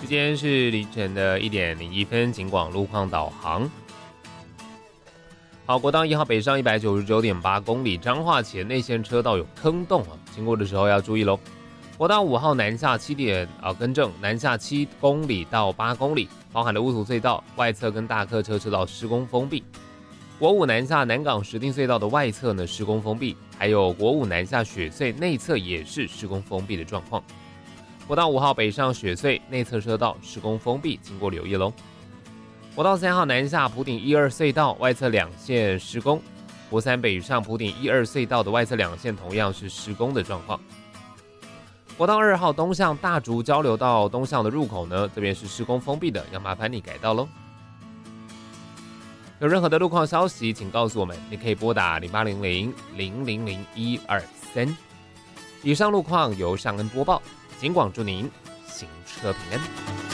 时间是凌晨的1:01，警广路况导航。好，国道1号北上199.8公里，彰化前内线车道有坑洞啊，经过的时候要注意喽。国道5号南下南下7公里到8公里，包含了乌土隧道外侧跟大客车道施工封闭。国5南下南港石碇隧道的外侧呢施工封闭，还有国5南下雪隧内侧也是施工封闭的状况。国道5号北上雪隧内侧车道施工封闭，经过留意喽。国道3号南下埔顶12隧道外侧2线施工，国3北上埔顶12隧道的外侧2线同样是施工的状况。国道2号东向大竹交流道东向的入口呢，这边是施工封闭的，要麻烦你改道喽。有任何的路况消息，请告诉我们，你可以拨打0800-000-123。以上路况由尚恩播报，警广祝您行车平安。